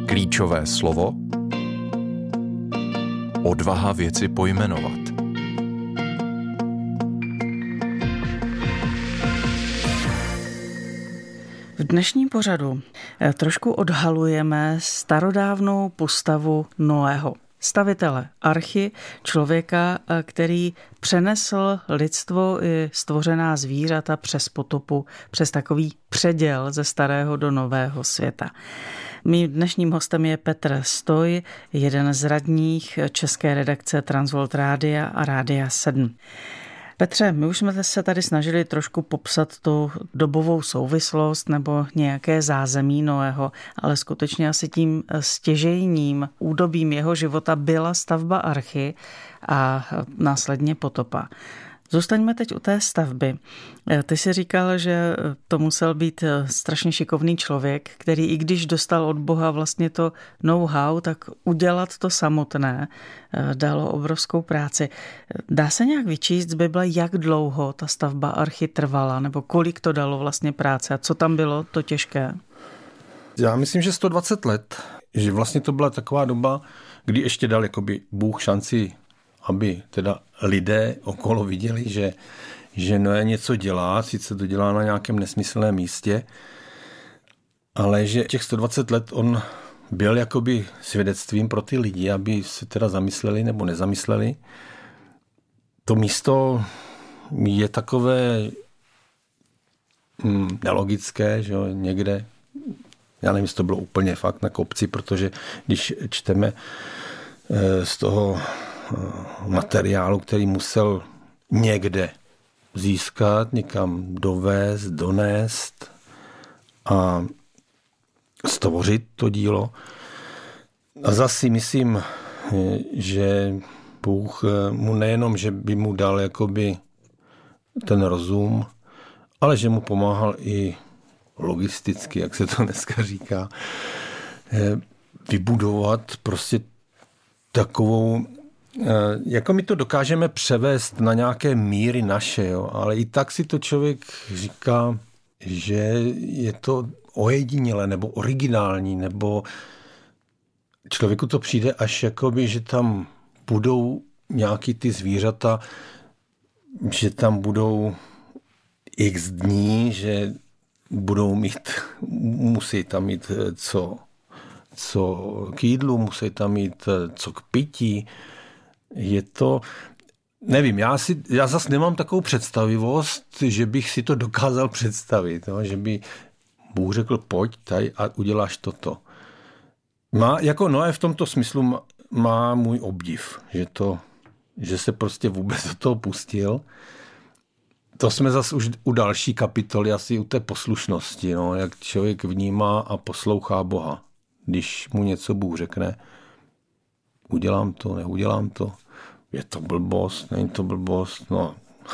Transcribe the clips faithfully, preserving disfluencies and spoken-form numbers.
Klíčové slovo odvaha věci pojmenovat. V dnešním pořadu trošku odhalujeme starodávnou postavu Noého, stavitele archy, člověka, který přenesl lidstvo i stvořená zvířata přes potopu, přes takový předěl ze starého do nového světa. Mým dnešním hostem je Petr Stoj, jeden z radních české redakce Transworld Rádia a Rádia sedm. Petře, my už jsme se tady snažili trošku popsat tu dobovou souvislost nebo nějaké zázemí Noého, ale skutečně asi tím stěžejním údobím jeho života byla stavba archy a následně potopa. Zůstaňme teď u té stavby. Ty jsi říkal, že to musel být strašně šikovný člověk, který i když dostal od Boha vlastně to know-how, tak udělat to samotné dalo obrovskou práci. Dá se nějak vyčíst z Bible, jak dlouho ta stavba archy trvala, nebo kolik to dalo vlastně práce a co tam bylo to těžké? Já myslím, že sto dvacet let, že vlastně to byla taková doba, kdy ještě dal jakoby Bůh šanci, aby teda lidé okolo viděli, že, že Noé něco dělá, sice to dělá na nějakém nesmyslném místě, ale že těch sto dvacet let on byl jakoby svědectvím pro ty lidi, aby se teda zamysleli nebo nezamysleli. To místo je takové hm, nelogické, že jo, někde, já nevím, jestli to bylo úplně fakt na kopci, protože když čteme e, z toho materiálu, který musel někde získat, někam dovést, donést a stvořit to dílo. A zase myslím, že Bůh mu nejenom, že by mu dal jakoby ten rozum, ale že mu pomáhal i logisticky, jak se to dneska říká, vybudovat prostě takovou, jako my to dokážeme převést na nějaké míry naše, jo? Ale i tak si to člověk říká, že je to ojedinělé nebo originální, nebo člověku to přijde až jakoby, že tam budou nějaký ty zvířata, že tam budou x dní, že budou mít, musí tam mít co, co k jídlu, musí tam mít co k pití. Je to, nevím, já, si, já zase nemám takovou představivost, že bych si to dokázal představit, no, že by Bůh řekl, pojď tady a uděláš toto. Má, jako Noé v tomto smyslu má, má můj obdiv, že, to, že se prostě vůbec do toho pustil. To jsme zase už u další kapitoly, asi u té poslušnosti, no, jak člověk vnímá a poslouchá Boha. Když mu něco Bůh řekne, udělám to, neudělám to. Je to blbost, není to blbost, no.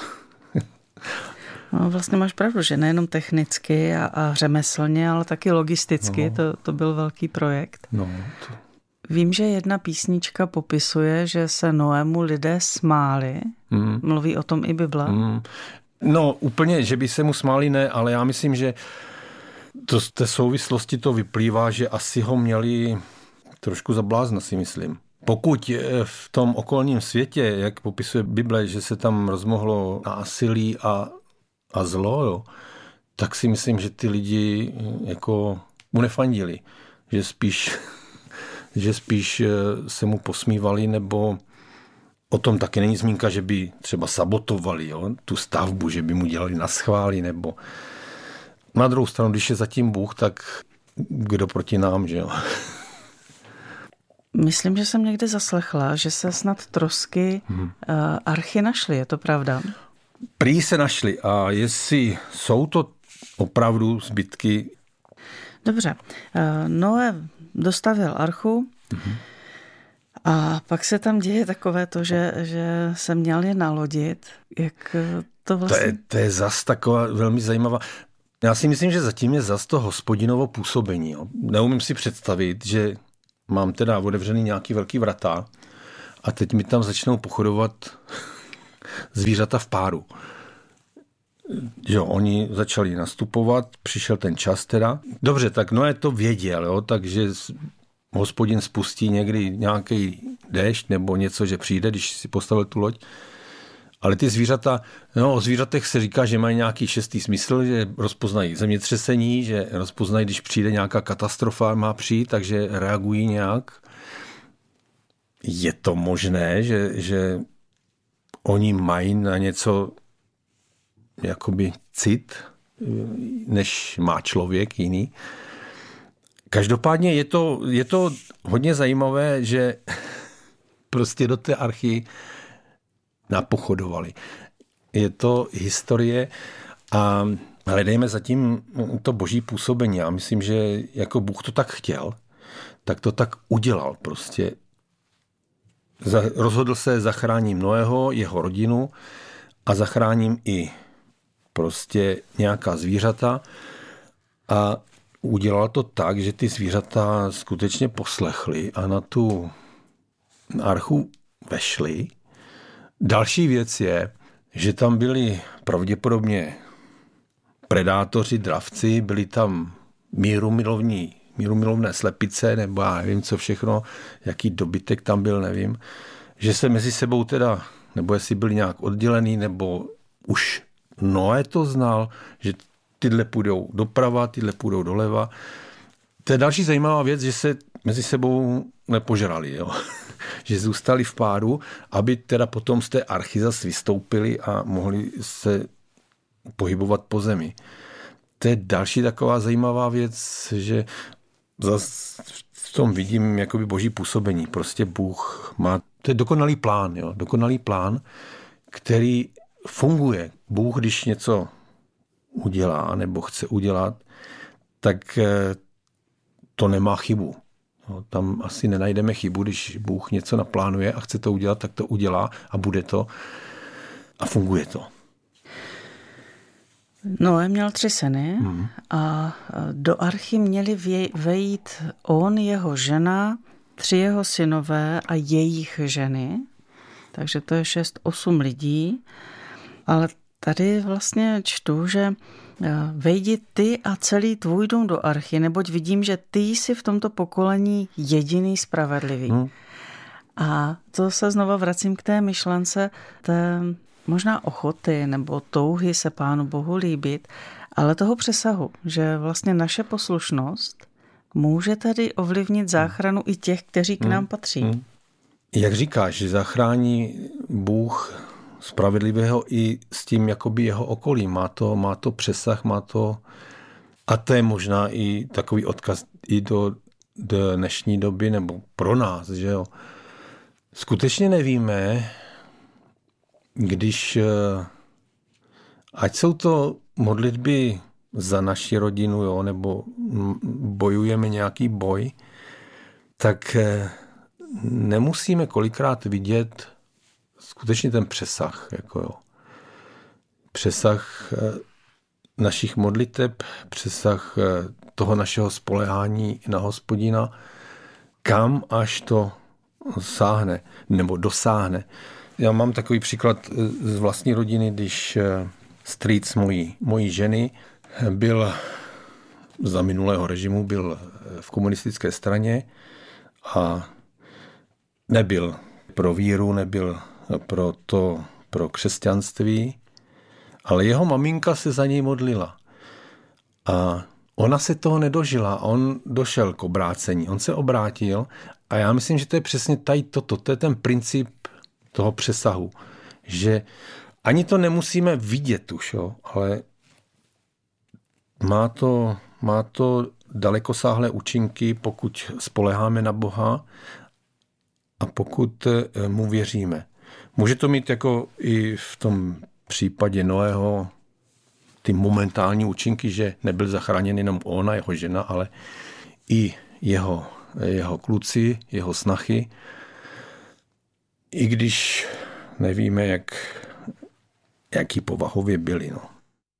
No, vlastně máš pravdu, že nejenom technicky a, a řemeslně, ale taky logisticky, no. to, to byl velký projekt. No, to... Vím, že jedna písnička popisuje, že se Noému lidé smáli. Mm. Mluví o tom i Bible. Mm. No, úplně, že by se mu smáli, ne, ale já myslím, že to z té souvislosti to vyplývá, že asi ho měli trošku za blázna, si myslím. Pokud v tom okolním světě, jak popisuje Bible, že se tam rozmohlo násilí a, a zlo, jo, tak si myslím, že ty lidi jako mu nefandili. Že spíš, že spíš se mu posmívali, nebo o tom taky není zmínka, že by třeba sabotovali, jo, tu stavbu, že by mu dělali naschvály, nebo na druhou stranu, když je zatím Bůh, tak kdo proti nám, že jo? Myslím, že jsem někde zaslechla, že se snad trosky hmm. archy našly, je to pravda? Prý se našly a jestli jsou to opravdu zbytky. Dobře, Noé dostavil archu hmm. a pak se tam děje takové to, že, že se měl je nalodit. Jak to vlastně... To je, to je zas taková velmi zajímavá... Já si myslím, že zatím je zas to Hospodinovo působení. Jo. Neumím si představit, že mám teda otevřený nějaký velký vrata a teď mi tam začnou pochodovat zvířata v páru. Jo, oni začali nastupovat, přišel ten čas teda. Dobře, tak Noé to věděl, jo, takže Hospodin spustí někdy nějaký déšť nebo něco, že přijde, když si postavil tu loď. Ale ty zvířata, no o zvířatech se říká, že mají nějaký šestý smysl, že rozpoznají zemětřesení, že rozpoznají, když přijde nějaká katastrofa, má přijít, takže reagují nějak. Je to možné, že, že oni mají na něco jakoby cit, než má člověk jiný. Každopádně je to, je to hodně zajímavé, že prostě do té archy napochodovali. Je to historie a hledejme zatím to boží působení. Já myslím, že jako Bůh to tak chtěl, tak to tak udělal prostě. Rozhodl se, zachráním Noého, jeho rodinu a zachráním i prostě nějaká zvířata a udělal to tak, že ty zvířata skutečně poslechly a na tu archu vešly. Další věc je, že tam byli pravděpodobně predátoři, dravci, byli tam mírumilovní, mírumilovné slepice, nebo já nevím, co všechno, jaký dobytek tam byl, nevím. Že se mezi sebou teda, nebo jestli byli nějak oddělený, nebo už Noé to znal, že tyhle půjdou doprava, tyhle půjdou doleva. To je další zajímavá věc, že se mezi sebou nepožrali, jo. Že zůstali v páru, aby teda potom z té archy zase vystoupili a mohli se pohybovat po zemi. To je další taková zajímavá věc, že zase v tom vidím jakoby boží působení. Prostě Bůh má, to je dokonalý plán, jo. Dokonalý plán, který funguje. Bůh, když něco udělá nebo chce udělat, tak to nemá chybu. No, tam asi nenajdeme chybu, když Bůh něco naplánuje a chce to udělat, tak to udělá a bude to a funguje to. Noé měl tři syny hmm. a do archy měli vejít on, jeho žena, tři jeho synové a jejich ženy. Takže to je šest, osm lidí. Ale tady vlastně čtu, že vejdi ty a celý tvůj dům do archy, neboť vidím, že ty jsi v tomto pokolení jediný spravedlivý. Hmm. A to se znova vracím k té myšlence té možná ochoty nebo touhy se Pánu Bohu líbit, ale toho přesahu, že vlastně naše poslušnost může tady ovlivnit záchranu i těch, kteří k nám patří. Hmm. Jak říkáš, že zachrání Bůh spravedlivého i s tím jakoby jeho okolí. Má to, má to přesah, má to... A to je možná i takový odkaz i do, do dnešní doby, nebo pro nás, že jo. Skutečně nevíme, když... Ať jsou to modlitby za naši rodinu, jo, nebo bojujeme nějaký boj, tak nemusíme kolikrát vidět skutečně ten přesah, jako jo. Přesah našich modliteb, přesah toho našeho spoléhání na Hospodina, kam až to sáhne, nebo dosáhne. Já mám takový příklad z vlastní rodiny, když strýc mojí, mojí ženy byl za minulého režimu, byl v komunistické straně a nebyl pro víru, nebyl pro to, pro křesťanství, ale jeho maminka se za něj modlila. A ona se toho nedožila. On došel k obrácení. On se obrátil a já myslím, že to je přesně tady toto. To je ten princip toho přesahu. Že ani to nemusíme vidět už, jo, ale má to, má to dalekosáhlé účinky, pokud spoléháme na Boha a pokud mu věříme. Může to mít jako i v tom případě Noého ty momentální účinky, že nebyl zachráněn jenom on a jeho žena, ale i jeho, jeho kluci, jeho snachy. I když nevíme, jak, jaký povahově byli. No.